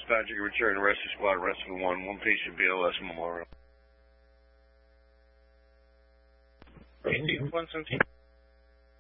Dispatcher, return to rescue squad, rescue 1, 1 patient BLS Memorial. 117.